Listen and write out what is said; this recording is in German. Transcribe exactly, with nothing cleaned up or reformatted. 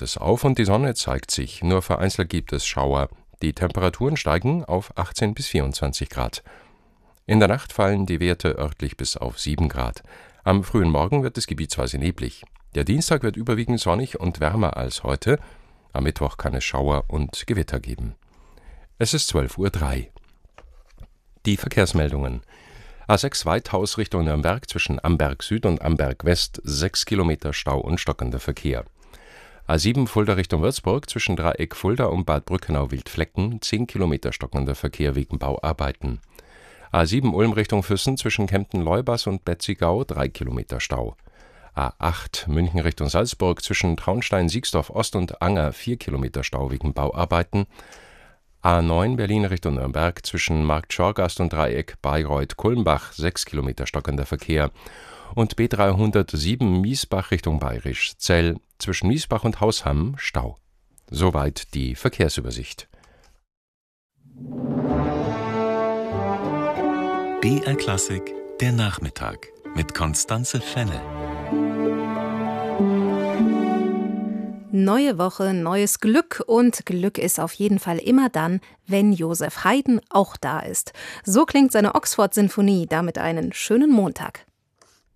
es auf und die Sonne zeigt sich. Nur vereinzelt gibt es Schauer. Die Temperaturen steigen auf achtzehn bis vierundzwanzig Grad. In der Nacht fallen die Werte örtlich bis auf sieben Grad. Am frühen Morgen wird es gebietsweise neblig. Der Dienstag wird überwiegend sonnig und wärmer als heute. Am Mittwoch kann es Schauer und Gewitter geben. Es ist zwölf Uhr drei. Die Verkehrsmeldungen. A sechs Weithaus Richtung Nürnberg zwischen Amberg Süd und Amberg West, sechs Kilometer Stau und stockender Verkehr. A sieben Fulda Richtung Würzburg zwischen Dreieck Fulda und Bad Brückenau-Wildflecken, zehn Kilometer stockender Verkehr wegen Bauarbeiten. A sieben Ulm Richtung Füssen zwischen Kempten-Leubas und Betzigau, drei Kilometer Stau. A acht München Richtung Salzburg zwischen Traunstein-Siegsdorf Ost und Anger, vier Kilometer Stau wegen Bauarbeiten. A neun Berlin Richtung Nürnberg zwischen Markt Schorgast und Dreieck Bayreuth-Kulmbach, sechs Kilometer stockender Verkehr. Und B dreihundertsieben Miesbach Richtung Bayerisch Zell zwischen Miesbach und Hausham Stau. Soweit die Verkehrsübersicht. B R Klassik, der Nachmittag mit Constanze Fennel. Neue Woche, neues Glück und Glück ist auf jeden Fall immer dann, wenn Joseph Haydn auch da ist. So klingt seine Oxford-Sinfonie, damit einen schönen Montag.